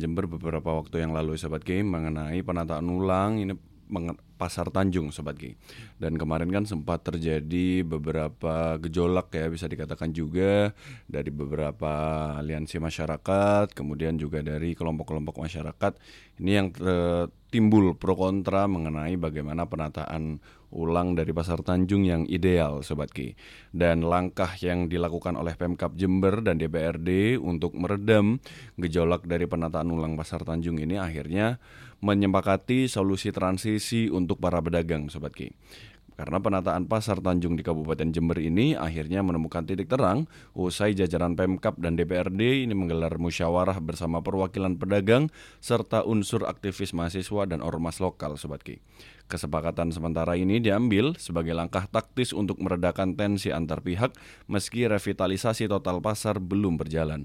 Jember beberapa waktu yang lalu Sobat Ki mengenai penataan ulang ini Pasar Tanjung Sobat Ki. Dan kemarin kan sempat terjadi beberapa gejolak ya bisa dikatakan juga dari beberapa aliansi masyarakat, kemudian juga dari kelompok-kelompok masyarakat. Ini yang timbul pro kontra mengenai bagaimana penataan ulang dari Pasar Tanjung yang ideal Sobat Ki. Dan langkah yang dilakukan oleh Pemkab Jember dan DPRD untuk meredam gejolak dari penataan ulang Pasar Tanjung ini akhirnya menyepakati solusi transisi untuk para pedagang Sobat Ki. Karena penataan Pasar Tanjung di Kabupaten Jember ini akhirnya menemukan titik terang usai jajaran Pemkab dan DPRD ini menggelar musyawarah bersama perwakilan pedagang serta unsur aktivis mahasiswa dan ormas lokal Sobat Ki. Kesepakatan sementara ini diambil sebagai langkah taktis untuk meredakan tensi antar pihak meski revitalisasi total pasar belum berjalan.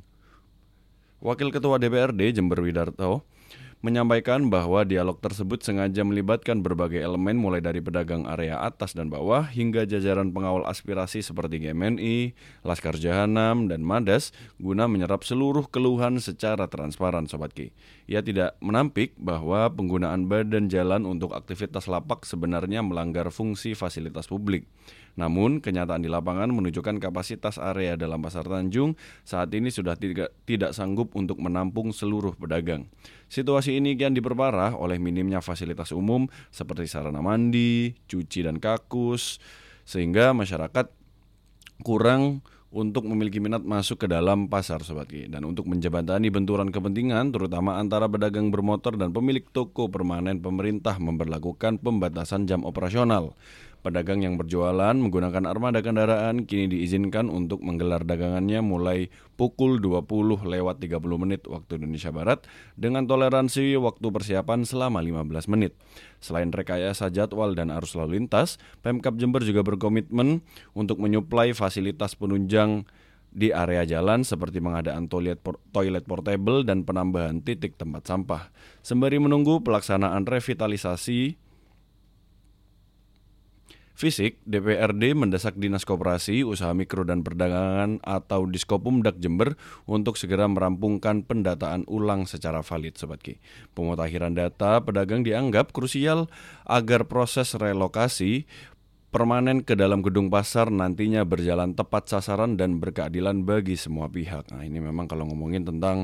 Wakil Ketua DPRD Jember Widarto menyampaikan bahwa dialog tersebut sengaja melibatkan berbagai elemen mulai dari pedagang area atas dan bawah hingga jajaran pengawal aspirasi seperti GMNI, Laskar Jahanam, dan Madas guna menyerap seluruh keluhan secara transparan Sobat Ki. Ia tidak menampik bahwa penggunaan badan jalan untuk aktivitas lapak sebenarnya melanggar fungsi fasilitas publik. Namun, kenyataan di lapangan menunjukkan kapasitas area dalam Pasar Tanjung saat ini sudah tidak sanggup untuk menampung seluruh pedagang. Situasi ini kian diperparah oleh minimnya fasilitas umum seperti sarana mandi, cuci dan kakus, sehingga masyarakat kurang untuk memiliki minat masuk ke dalam pasar Sobat Ki. Dan untuk menjembatani benturan kepentingan terutama antara pedagang bermotor dan pemilik toko permanen, pemerintah memberlakukan pembatasan jam operasional. Pedagang yang berjualan menggunakan armada kendaraan kini diizinkan untuk menggelar dagangannya mulai pukul 20.30 waktu Indonesia Barat dengan toleransi waktu persiapan selama 15 menit. Selain rekayasa jadwal dan arus lalu lintas, Pemkab Jember juga berkomitmen untuk menyuplai fasilitas penunjang di area jalan seperti pengadaan toilet portable dan penambahan titik tempat sampah. Sembari menunggu pelaksanaan revitalisasi fisik, DPRD mendesak Dinas Koperasi, Usaha Mikro dan Perdagangan atau Diskopumdak Jember untuk segera merampungkan pendataan ulang secara valid Sobat Ki. Pemutahiran data pedagang dianggap krusial agar proses relokasi permanen ke dalam gedung pasar nantinya berjalan tepat sasaran dan berkeadilan bagi semua pihak. Nah, ini memang kalau ngomongin tentang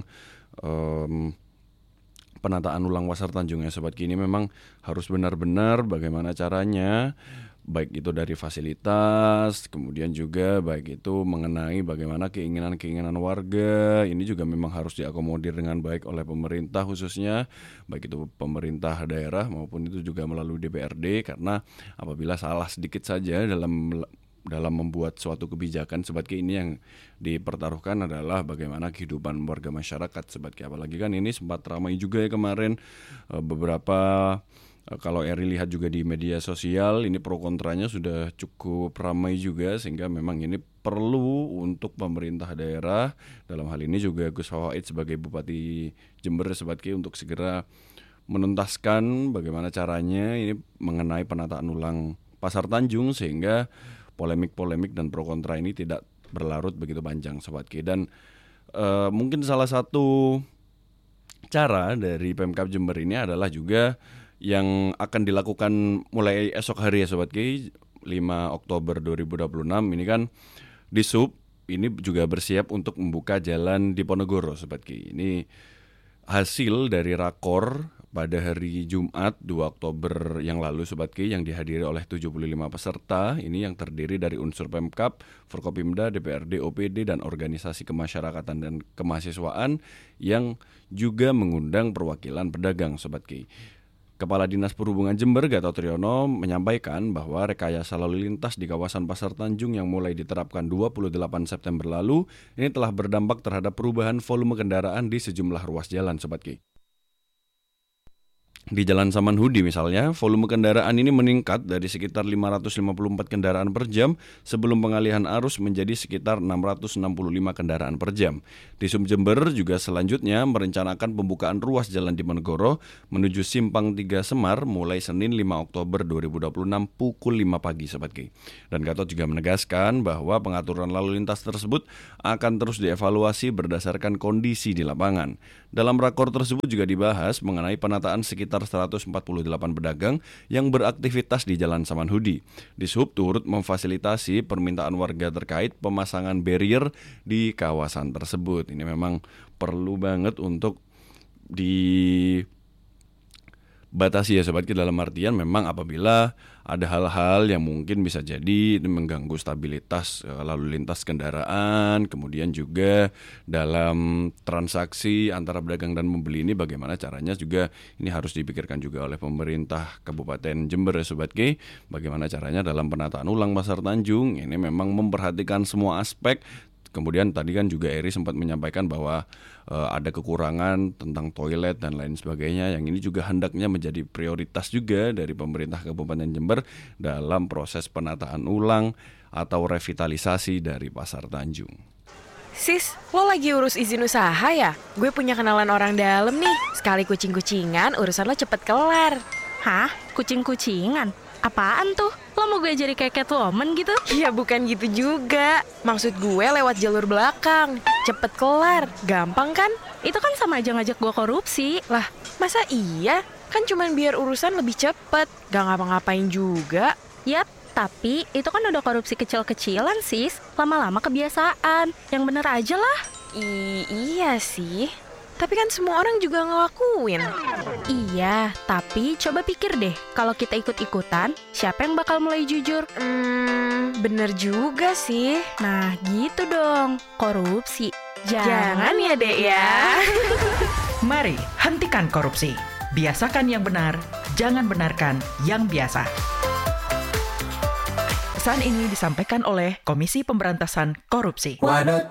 penataan ulang Pasar Tanjung ya Sobat Ki, ini memang harus benar-benar bagaimana caranya, baik itu dari fasilitas, kemudian juga baik itu mengenai bagaimana keinginan-keinginan warga, ini juga memang harus diakomodir dengan baik oleh pemerintah khususnya, baik itu pemerintah daerah maupun itu juga melalui DPRD, karena apabila salah sedikit saja dalam membuat suatu kebijakan Sobat Ki, ini yang dipertaruhkan adalah bagaimana kehidupan warga masyarakat Sobat Ki. Apalagi kan ini sempat ramai juga ya kemarin beberapa kalau Eri lihat juga di media sosial ini pro kontranya sudah cukup ramai juga, sehingga memang ini perlu untuk pemerintah daerah, dalam hal ini juga Gus Fawait sebagai Bupati Jember Sobat Ki, untuk segera menuntaskan bagaimana caranya ini mengenai penataan ulang Pasar Tanjung sehingga polemik-polemik dan pro kontra ini tidak berlarut begitu panjang Sobat Ki. Dan mungkin salah satu cara dari Pemkab Jember ini adalah juga yang akan dilakukan mulai esok hari ya Sobat Ki, 5 Oktober 2026 ini kan Disub ini juga bersiap untuk membuka jalan Diponegoro Sobat Ki. Ini hasil dari rakor pada hari Jumat 2 Oktober yang lalu Sobat Ki yang dihadiri oleh 75 peserta, ini yang terdiri dari unsur Pemkab, Forkopimda, DPRD, OPD dan organisasi kemasyarakatan dan kemahasiswaan yang juga mengundang perwakilan pedagang Sobat Ki. Kepala Dinas Perhubungan Jember Gatot Triyono menyampaikan bahwa rekayasa lalu lintas di kawasan Pasar Tanjung yang mulai diterapkan 28 September lalu ini telah berdampak terhadap perubahan volume kendaraan di sejumlah ruas jalan Sobat Ki. Di Jalan Samanhudi misalnya, volume kendaraan ini meningkat dari sekitar 554 kendaraan per jam sebelum pengalihan arus menjadi sekitar 665 kendaraan per jam. Di Sub Jember juga selanjutnya merencanakan pembukaan ruas Jalan Diponegoro menuju Simpang 3 Semar mulai Senin 5 Oktober 2026 pukul 5 pagi Sobat G. Dan Gatot juga menegaskan bahwa pengaturan lalu lintas tersebut akan terus dievaluasi berdasarkan kondisi di lapangan. Dalam rakor tersebut juga dibahas mengenai penataan sekitar 148 pedagang yang beraktivitas di Jalan Samanhudi. Dishub turut memfasilitasi permintaan warga terkait pemasangan barrier di kawasan tersebut. Ini memang perlu banget untuk dibatasi ya Sobat, dalam artian memang apabila ada hal-hal yang mungkin bisa jadi mengganggu stabilitas lalu lintas kendaraan, kemudian juga dalam transaksi antara pedagang dan pembeli ini bagaimana caranya juga ini harus dipikirkan juga oleh pemerintah Kabupaten Jember ya Sobat G. Bagaimana caranya dalam penataan ulang Pasar Tanjung ini memang memperhatikan semua aspek. Kemudian tadi kan juga Eri sempat menyampaikan bahwa ada kekurangan tentang toilet dan lain sebagainya, yang ini juga hendaknya menjadi prioritas juga dari pemerintah Kabupaten Jember dalam proses penataan ulang atau revitalisasi dari Pasar Tanjung. Sis, lo lagi urus izin usaha ya? Gue punya kenalan orang dalam nih. Sekali kucing-kucingan, urusan lo cepet kelar. Hah? Kucing-kucingan? Apaan tuh? Lo mau gue jadi kayak Catwoman gitu? Ya bukan gitu juga. Maksud gue lewat jalur belakang. Cepet kelar, gampang kan? Itu kan sama aja ngajak gue korupsi. Lah, masa iya? Kan cuman biar urusan lebih cepet. Gak ngapa-ngapain juga. Yap, tapi itu kan udah korupsi kecil-kecilan sis. Lama-lama kebiasaan. Yang bener aja lah. Iya sih. Tapi kan semua orang juga ngelakuin. Iya, tapi coba pikir deh, kalau kita ikut-ikutan, siapa yang bakal mulai jujur? Bener juga sih. Nah, gitu dong. Korupsi. Jangan ya, Dek ya. Mari, hentikan korupsi. Biasakan yang benar, jangan benarkan yang biasa. Pesan ini disampaikan oleh Komisi Pemberantasan Korupsi. 102.7